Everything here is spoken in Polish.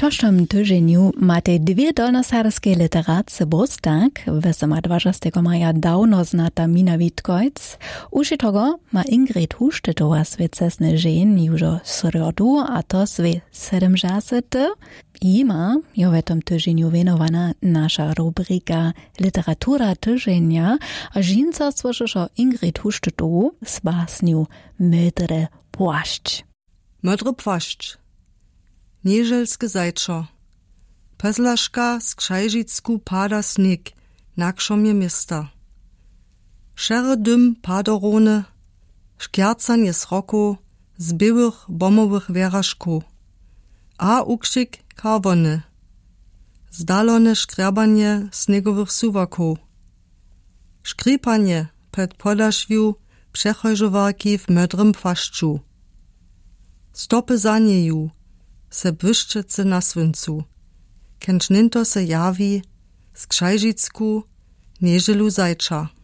toższym tygodniu máte dwie dolnosarskie literackie Bostak, wesema 20 maja dawno znata Mina Witkojc, uši togo ma Ingrid Huštetowa svecesne žen južo srodu, a to sve 70. Ima je v tom tygodniu venovana nasza rubrika Literatura tygodnia, a žinca słyszeszo Ingrid Huštetowu z basniu Mydry płaszcz. Mydry płaszcz. Nieżelskie zajczo. Pezlaszka z Krzajžicku pada snik, nakšomje miesta. Šere dym padorone, škjercanje sroko, z biłych bomowych werażków. A ukrzyk karbony. Zdalone szkrabanie snegowych suwaków. Szkripanie przed podaszwiu przechojżowarki w mydrym płaszczu. Stopy za nieju, se błyszczycy na słońcu. Kęczninto se jawi z Krzajžicku nieżelu zajcza.